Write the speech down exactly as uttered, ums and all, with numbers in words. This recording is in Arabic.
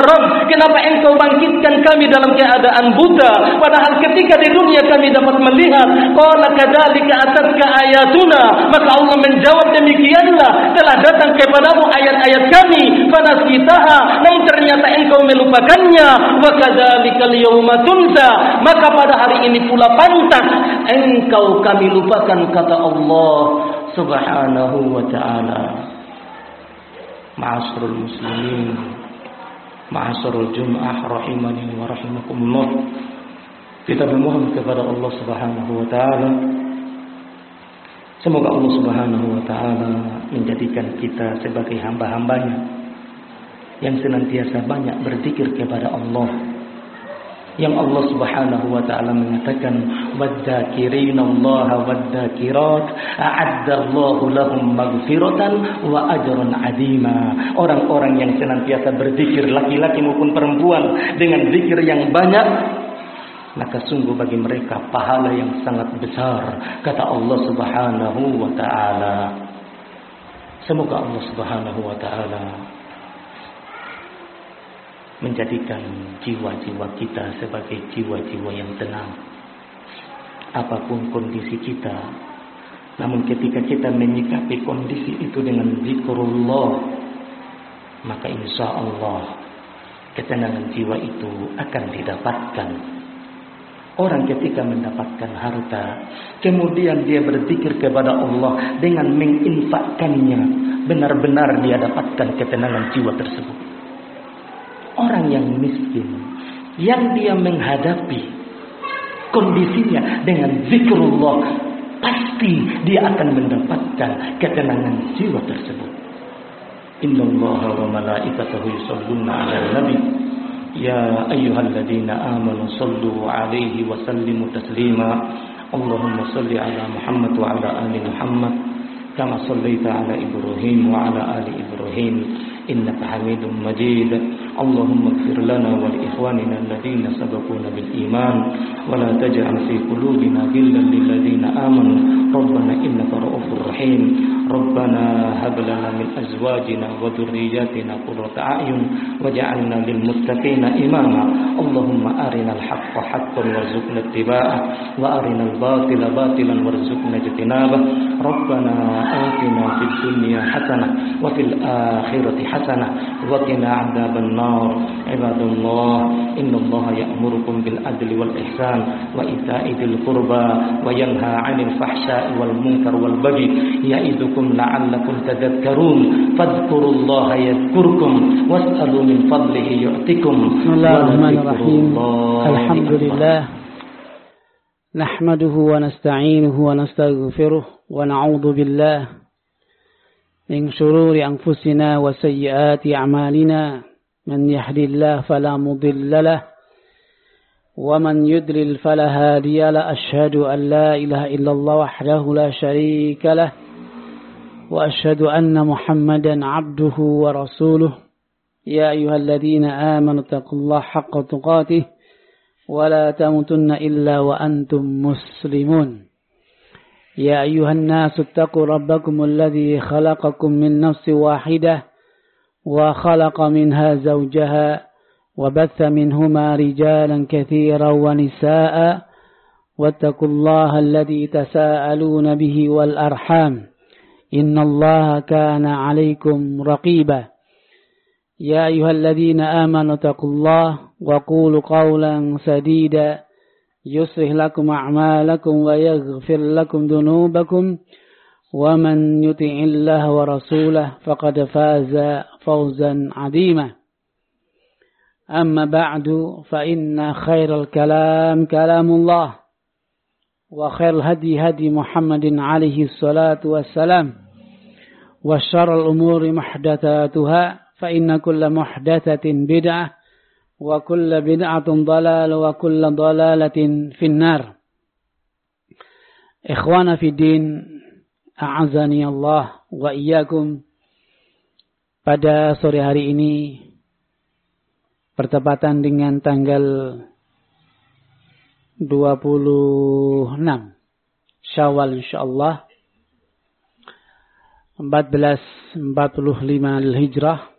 Rabb, kenapa engkau bangkitkan kami dalam keadaan buta, padahal ketika di dunia kami dapat melihat. Qala kadzalika atatka ayatuna, maka Allah menjawab, demikianlah telah datang kepadamu ayat-ayat kami, fanasitaha, namun ternyata engkau melupakannya, wa kadzalikal yauma tunsa, maka pada hari ini pula pantas engkau kami lupakan, kata Allah Subhanahu wa ta'ala. Ma'asyiral muslimin, ma'asyiral jum'ah rahimani wa rahimakumullah. Kita memohon kepada Allah Subhanahu wa ta'ala, semoga Allah Subhanahu wa ta'ala menjadikan kita sebagai hamba-hambanya yang senantiasa banyak berzikir kepada Allah. Yang Allah Subhanahu wa ta'ala mengatakan, wadzakirina Allah wadzakirat a'addallahu lahum maghfiratan wa ajran 'azima. Orang-orang yang senantiasa berzikir, laki-laki maupun perempuan, dengan zikir yang banyak, maka sungguh bagi mereka pahala yang sangat besar, kata Allah Subhanahu wa ta'ala. Semoga Allah Subhanahu wa ta'ala menjadikan jiwa-jiwa kita sebagai jiwa-jiwa yang tenang apapun kondisi kita. Namun ketika kita menyikapi kondisi itu dengan zikrullah, maka insya Allah ketenangan jiwa itu akan didapatkan. Orang ketika mendapatkan harta, kemudian dia berzikir kepada Allah dengan menginfakkannya, benar-benar dia dapatkan ketenangan jiwa tersebut. Orang yang miskin, yang dia menghadapi kondisinya dengan zikrullah, pasti dia akan mendapatkan ketenangan jiwa tersebut. Innallaha wa malaikatahu yusholluna 'alan nabi ya ayyuhalladzina amanu shallu 'alaihi wa sallimu taslima. Allahumma shalli 'ala Muhammad wa 'ala ali Muhammad kama shallaita 'ala Ibrahim wa 'ala ali Ibrahim innaka Hamidum Majid. Allahumma ighfir lana wa li ikhwanina alladhina sabaquna bil iman wa la taj'al fi qulubina ghillan lil ladzina amanu rabbana innaka ra'ufur rahim. Rabbana hab lana min azwajina wa dhurriyyatina qurrata a'yun waj'alna lil muttaqina imama. Allahumma arinal haqqa haqqan warzuqna ittiba'ah wa arinal batila batilan warzuqna ijtinabah. Rabbana atina fid dunya hasanah wa fil akhirati hasanah wa qina 'adzaban nar. Ibadallah, innallaha ya'murukum bil adli wal ihsan wa ita'i dzil qurba wa yanha 'anil fahsya'i wal munkar wal baghi ya'idukum la'allakum tadhakkarun. Fadhkurullaha yadhkurkum was'alu min fadlihi yu'tikum. Bismillahirrahmanirrahim. Alhamdulillah, nahmaduhu wa nasta'inuhu wa nastaghfiruh wa na'udzu billahi min shururi anfusina wa sayyiati a'malina. من يهد الله فلا مضل له ومن يضلل فلا هادي له. أشهد أن لا إله إلا الله وحده لا شريك له وأشهد أن محمدا عبده ورسوله. يا أيها الذين آمنوا اتقوا الله حق تقاته ولا تموتن إلا وأنتم مسلمون. يا أيها الناس اتقوا ربكم الذي خلقكم من نفس واحدة وخلق منها زوجها وبث منهما رجالا كثيرا ونساء واتقوا الله الذي تساءلون به والأرحام إن الله كان عليكم رقيبا. يا أيها الذين آمنوا اتقوا الله وقولوا قولا سديدا يصلح لكم أعمالكم ويغفر لكم ذنوبكم ومن يطع الله ورسوله فقد فاز فوزا عظيما. أما بعد فإن خير الكلام كلام الله وخير الهدي هدي محمد عليه الصلاة والسلام وشر الأمور محدثاتها فإن كل محدثة بدعة وكل بدعة ضلالة وكل ضلالة في النار. إخوانا في الدين, a'azani Allah wa iyyakum. Pada sore hari ini bertepatan dengan tanggal dua puluh enam Syawal insyaallah seribu empat ratus empat puluh lima Hijrah